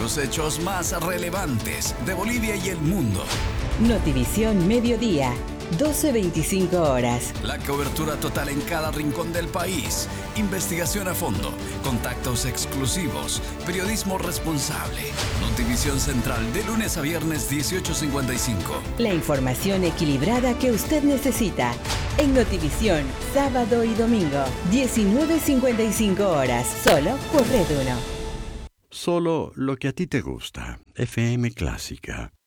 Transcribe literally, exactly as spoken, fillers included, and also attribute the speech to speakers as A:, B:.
A: los hechos más relevantes de Bolivia y el mundo.
B: Notivisión Mediodía, doce veinticinco horas.
A: La cobertura total en cada rincón del país. Investigación a fondo, contactos exclusivos, periodismo responsable. Notivisión Central de lunes a viernes dieciocho cincuenta y cinco.
B: La información equilibrada que usted necesita. En Notivisión, sábado y domingo, diecinueve cincuenta y cinco horas, solo por Red uno.
C: Solo lo que a ti te gusta. F M Clásica.